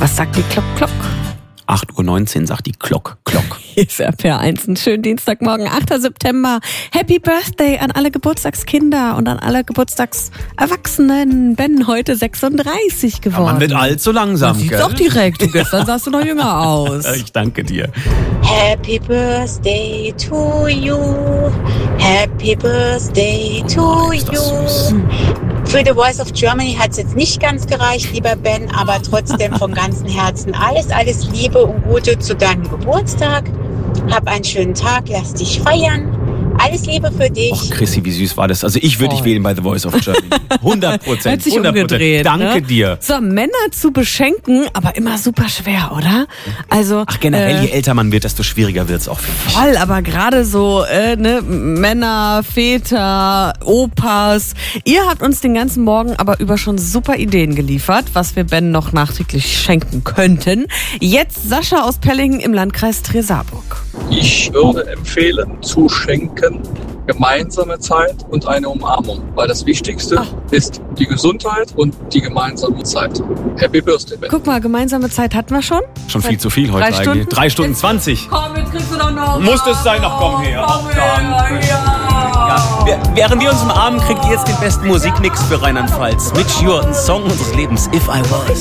Was sagt die Glock, Glock? 8:19 Uhr sagt die Glock, Glock. Hier ist RPR1, einen schönen Dienstagmorgen, 8. September. Happy Birthday an alle Geburtstagskinder und an alle Geburtstagserwachsenen. Ben heute 36 geworden. Ja, man wird alt so langsam, Sieht gell? doch direkt. Du gestern sahst du noch jünger aus. Ich danke dir. Happy Birthday to you. Happy Birthday to ist das you. süß. Für The Voice of Germany hat es jetzt nicht ganz gereicht, lieber Ben, aber trotzdem von ganzem Herzen alles Liebe und Gute zu deinem Geburtstag. Hab einen schönen Tag, lass dich feiern. Alles Liebe für dich. Och, Chrissy, wie süß war das? Also ich würde dich wählen bei The Voice of Germany. 100%. Hat sich 100%. umgedreht. Danke ne? dir. So, Männer zu beschenken, aber immer super schwer, oder? Also, Ach, generell, je älter man wird, desto schwieriger wird's auch für mich. voll, aber gerade so Männer, Väter, Opas. Ihr habt uns den ganzen Morgen aber über schon super Ideen geliefert, was wir Ben noch nachträglich schenken könnten. Jetzt Sascha aus Pellingen im Landkreis Trier-Saarburg. Ich würde empfehlen, zu schenken gemeinsame Zeit und eine Umarmung, weil das Wichtigste ist die Gesundheit und die gemeinsame Zeit. Happy Birthday, Ben. Guck mal, gemeinsame Zeit hatten wir schon. Schon viel zu viel heute 3 Stunden? eigentlich. 3 Stunden 20. Komm, jetzt kriegst du doch noch. Muss das sein? Ach, komm her. Komm Danke. her, ja. Während wir uns umarmen, kriegt ihr jetzt den besten Musikmix für Rheinland-Pfalz. Mit Jure, ein Song unseres Lebens, If I Was.